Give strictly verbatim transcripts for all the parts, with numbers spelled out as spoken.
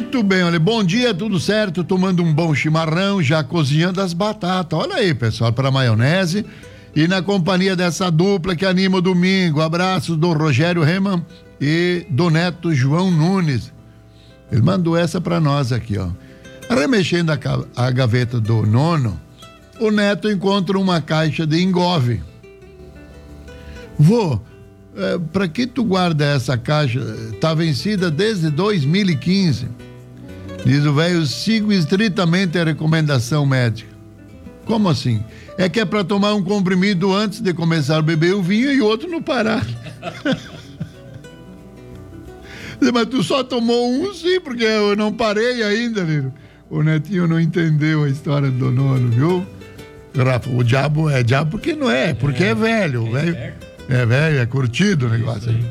Muito bem, olha, bom dia, tudo certo, tomando um bom chimarrão, já cozinhando as batatas. Olha aí, pessoal, para maionese. E na companhia dessa dupla que anima o domingo. Abraços do Rogério Reman e do neto João Nunes. Ele mandou essa para nós aqui, ó. Remexendo a, a gaveta do nono, o neto encontra uma caixa de engove. Vô, é, para que tu guarda essa caixa? Tá vencida desde dois mil e quinze. Diz o velho, sigo estritamente a recomendação médica. Como assim? É que é para tomar um comprimido antes de começar a beber o vinho e outro não parar. Mas tu só tomou um, sim, porque eu não parei ainda, Lino. O netinho não entendeu a história do nono, viu? Rafa, o diabo é diabo porque não é, porque é, é velho. É velho, é velho, é curtido o negócio aí.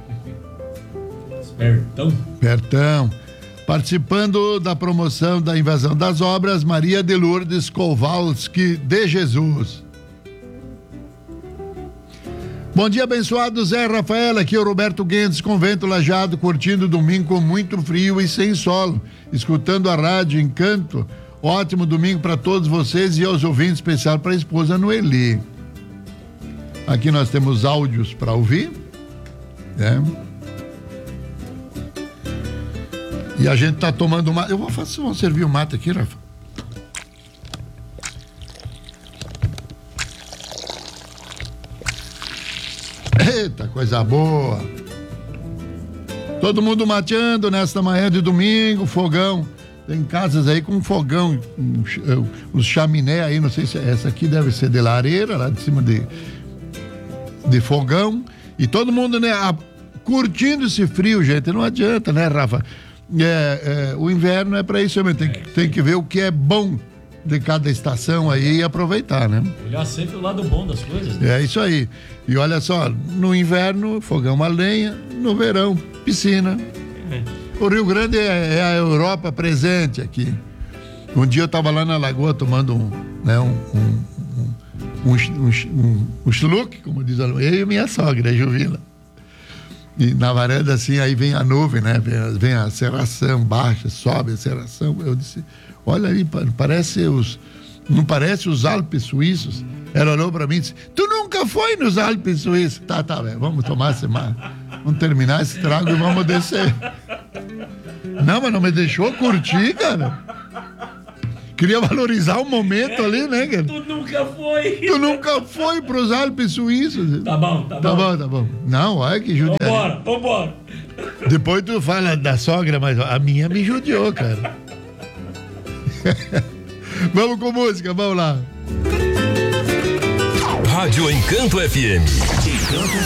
Espertão. Espertão. Participando da promoção da Invasão das Obras, Maria de Lourdes Kowalski de Jesus. Bom dia, abençoado Zé Rafael, aqui é o Roberto Guedes, Convento Lajado, curtindo o domingo com muito frio e sem sol, escutando a rádio Encanto. Ótimo domingo para todos vocês e aos ouvintes, especial para a esposa Noeli. Aqui nós temos áudios para ouvir, né? E a gente tá tomando mate. Eu vou fazer, vamos servir o mate aqui, Rafa. Eita, coisa boa. Todo mundo mateando nesta manhã de domingo, fogão. Tem casas aí com fogão, os chaminé aí, não sei se essa aqui deve ser de lareira, lá de cima de, de fogão. E todo mundo, né, a, curtindo esse frio, gente. Não adianta, né, Rafa? É, é, o inverno é para isso mesmo, tem que, tem que ver o que é bom de cada estação aí e aproveitar, né? Olhar sempre o lado bom das coisas, né? É isso aí. E olha só, no inverno, fogão a lenha, no verão, piscina. É. O Rio Grande é, é a Europa presente aqui. Um dia eu estava lá na lagoa tomando um, né, um, um, um, um, um, um, um schluck, como diz a eu e minha sogra, a Juvila. E na varanda, assim, aí vem a nuvem, né? Vem, vem a cerração, baixa, sobe a cerração. Eu disse, olha ali, parece os, não parece os Alpes suíços? Ela olhou pra mim e disse, tu nunca foi nos Alpes suíços? Tá, tá, velho, vamos tomar esse mar. Vamos terminar esse trago e vamos descer. Não, mas não me deixou curtir, cara. Queria valorizar o momento é, ali, né, cara? Tu nunca foi. Tu nunca foi pros Alpes suíços. Tá bom, tá bom. Tá bom, tá bom. Não, olha que judiaria. Vambora, vambora. Depois tu fala da sogra, mas a minha me judiou, cara. Vamos com música, vamos lá. Rádio Encanto F M. Encanto